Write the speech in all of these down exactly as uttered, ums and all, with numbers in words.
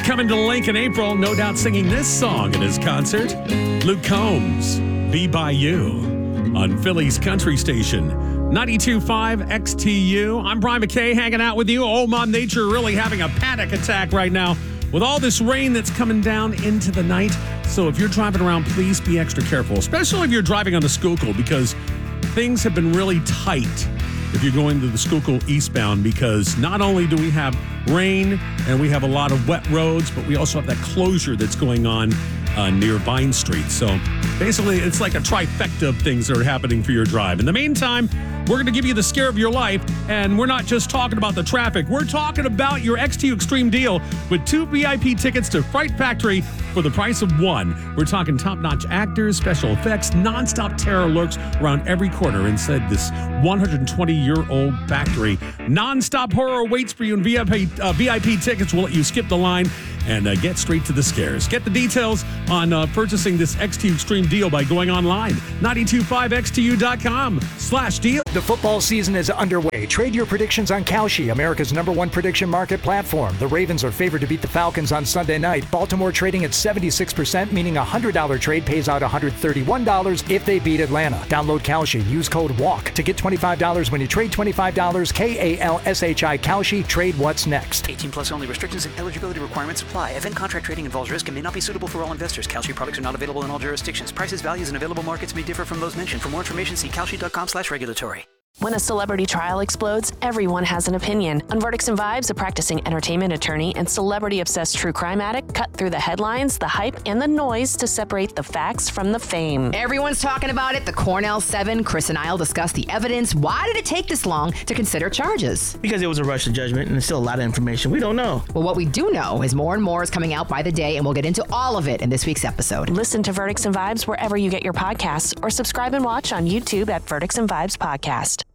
coming to the lake in April, no doubt singing this song at his concert. Luke Combs, Be By You, on Philly's Country Station, ninety-two point five X T U. I'm Brian McKay hanging out with you. Old Mom Nature really having a panic attack right now with all this rain that's coming down into the night. So if you're driving around, please be extra careful, especially if you're driving on the Schuylkill, because things have been really tight if you're going to the Schuylkill eastbound, because not only do we have rain and we have a lot of wet roads, but we also have that closure that's going on uh, near Vine Street. So basically, it's like a trifecta of things that are happening for your drive. In the meantime, we're going to give you the scare of your life, and we're not just talking about the traffic. We're talking about your X T U Extreme deal with two V I P tickets to Fright Factory for the price of one. We're talking top-notch actors, special effects, nonstop terror lurks around every corner inside this one hundred twenty-year-old factory. Nonstop horror awaits for you, and V I P, uh, V I P tickets will let you skip the line and uh, get straight to the scares. Get the details on uh, purchasing this X T U Extreme deal by going online, ninety-two point five X T U dot com slash deal. The football season is underway. Trade your predictions on Kalshi, America's number one prediction market platform. The Ravens are favored to beat the Falcons on Sunday night. Baltimore trading at seventy-six percent, meaning a one hundred dollars trade pays out one hundred thirty-one dollars if they beat Atlanta. Download Kalshi. Use code WALK to get twenty-five dollars when you trade twenty-five dollars. K A L S H I Kalshi. Trade what's next. eighteen plus only. Restrictions and eligibility requirements apply. Event contract trading involves risk and may not be suitable for all investors. Kalshi products are not available in all jurisdictions. Prices, values, and available markets may differ from those mentioned. For more information, see kalshi dot com slash regulatory. When a celebrity trial explodes, everyone has an opinion. On Verdicts and Vibes, a practicing entertainment attorney and celebrity-obsessed true crime addict cut through the headlines, the hype, and the noise to separate the facts from the fame. Everyone's talking about it. The Cornell Seven. Chris and I will discuss the evidence. Why did it take this long to consider charges? Because it was a rush to judgment, and there's still a lot of information we don't know. Well, what we do know is more and more is coming out by the day, and we'll get into all of it in this week's episode. Listen to Verdicts and Vibes wherever you get your podcasts, or subscribe and watch on YouTube at Verdicts and Vibes Podcast.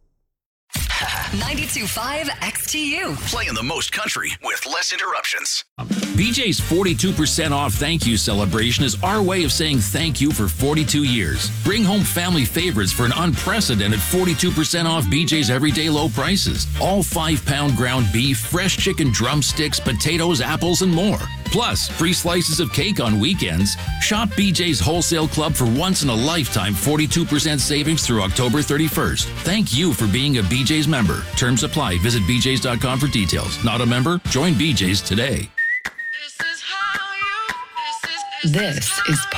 ninety-two point five X T U. Playing the most country with less interruptions. B J's forty-two percent off thank you celebration is our way of saying thank you for forty-two years. Bring home family favorites for an unprecedented forty-two percent off B J's everyday low prices. All five-pound ground beef, fresh chicken drumsticks, potatoes, apples, and more. Plus, free slices of cake on weekends. Shop B J's Wholesale Club for once-in-a-lifetime forty-two percent savings through October thirty-first. Thank you for being a B J's member. Terms apply. Visit B J's dot com for details. Not a member? Join B J's today. This is